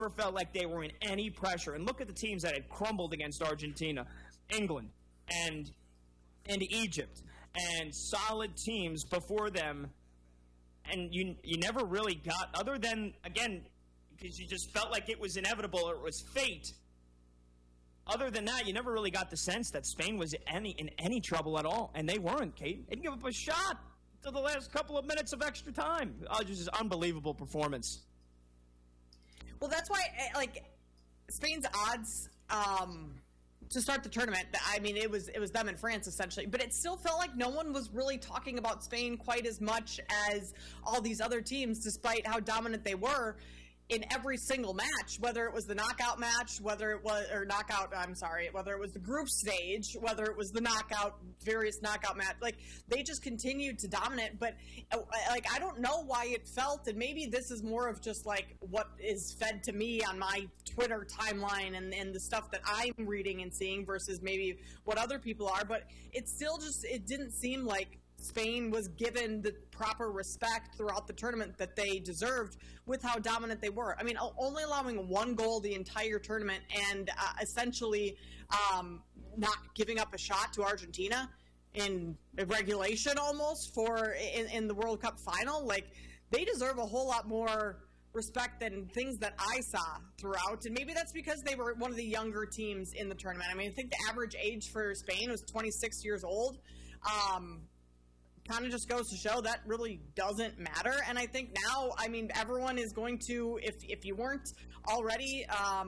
felt like they were in any pressure. And look at the teams that had crumbled against Argentina, England, and Egypt, and solid teams before them. And you never really got, other than, again, because you just felt like it was inevitable or it was fate. Other than that, you never really got the sense that Spain was in any trouble at all. And they weren't, Kate. They didn't give up a shot to the last couple of minutes of extra time. Just an unbelievable performance. Well, that's why, like, Spain's odds to start the tournament, I mean, it was them and France, essentially. But it still felt like no one was really talking about Spain quite as much as all these other teams, despite how dominant they were in every single match, whether it was the knockout match, whether it was the group stage, whether it was the various knockout match. Like, they just continued to dominate. But, like, I don't know why it felt, and maybe this is more of just, like, what is fed to me on my Twitter timeline and the stuff that I'm reading and seeing versus maybe what other people are. But it still just, it didn't seem like Spain was given the proper respect throughout the tournament that they deserved with how dominant they were. I mean, only allowing one goal the entire tournament and essentially not giving up a shot to Argentina in regulation almost in the World Cup final. Like, they deserve a whole lot more respect than things that I saw throughout. And maybe that's because they were one of the younger teams in the tournament. I mean, I think the average age for Spain was 26 years old. Kind of just goes to show that really doesn't matter. And I think now, I mean, everyone is going to, if you weren't already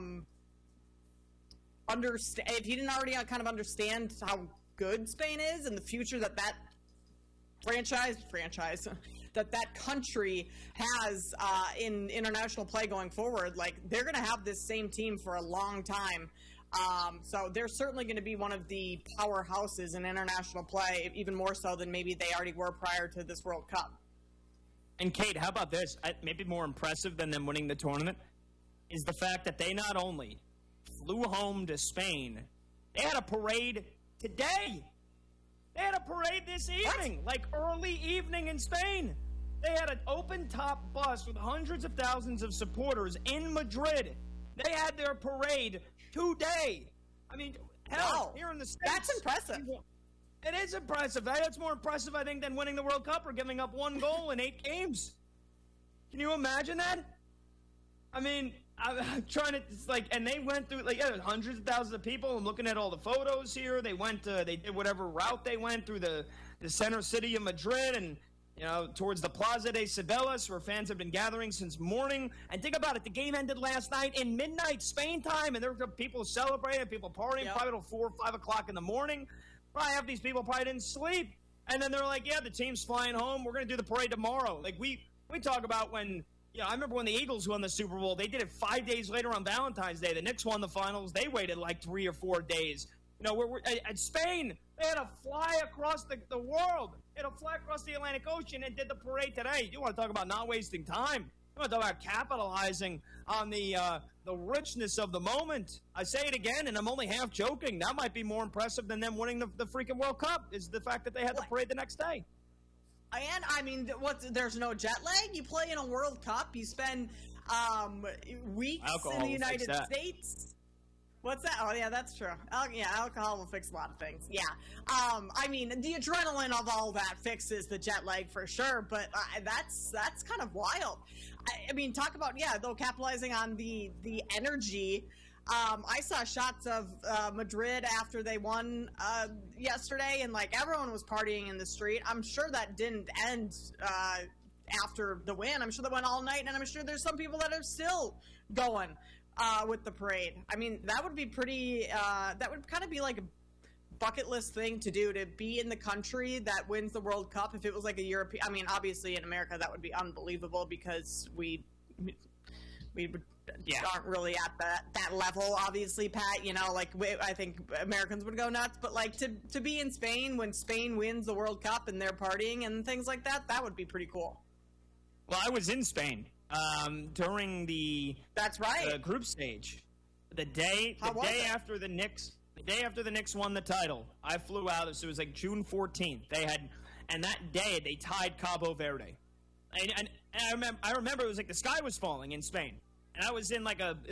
if you didn't already kind of understand how good Spain is and the future that franchise that country has in international play going forward, like, they're going to have this same team for a long time. So they're certainly going to be one of the powerhouses in international play, even more so than maybe they already were prior to this World Cup. And Kate, how about this? Maybe more impressive than them winning the tournament is the fact that they not only flew home to Spain, they had a parade today. They had a parade this evening, like early evening in Spain. They had an open-top bus with hundreds of thousands of supporters in Madrid. They had their parade today. I mean, hell, here in the States. That's impressive. It is impressive. It's more impressive, I think, than winning the World Cup or giving up one goal in 8 games. Can you imagine that? I mean, I'm trying to, and they went through, hundreds of thousands of people. I'm looking at all the photos here. They did whatever route they went through the center city of Madrid and, towards the Plaza de Cibeles, where fans have been gathering since morning. And think about it, the game ended last night in midnight Spain time, and there were people celebrating, people partying, probably till 4 or 5 o'clock in the morning. Probably half these people probably didn't sleep. And then they're like, yeah, the team's flying home. We're going to do the parade tomorrow. Like, we talk about when, I remember when the Eagles won the Super Bowl, they did it 5 days later on Valentine's Day. The Knicks won the finals. They waited like 3 or 4 days. We're at Spain, they had to fly across the world. They had to fly across the Atlantic Ocean and did the parade today. You want to talk about not wasting time. You want to talk about capitalizing on the richness of the moment. I say it again, and I'm only half joking. That might be more impressive than them winning the freaking World Cup, is the fact that they had the parade the next day. And, I mean, there's no jet lag. You play in a World Cup. You spend weeks in the United States. What's that? Oh, yeah, that's true. Alcohol will fix a lot of things. Yeah. I mean, the adrenaline of all that fixes the jet lag for sure, but that's kind of wild. I mean, talk about, though, capitalizing on the energy. I saw shots of Madrid after they won yesterday, and, everyone was partying in the street. I'm sure that didn't end after the win. I'm sure that went all night, and I'm sure there's some people that are still going with the parade. I mean, that would be pretty, that would kind of be like a bucket list thing to do, to be in the country that wins the World Cup. If it was like a European, I mean, obviously in America that would be unbelievable because we aren't really at that level, obviously, Pat. I think Americans would go nuts, but to be in Spain when Spain wins the World Cup and they're partying and things like that, that would be pretty cool. Well, I was in Spain during the group stage. The day after the Knicks won the title, I flew out. So it was like June 14th. And that day they tied Cabo Verde. And I remember it was like the sky was falling in Spain. and I was in like a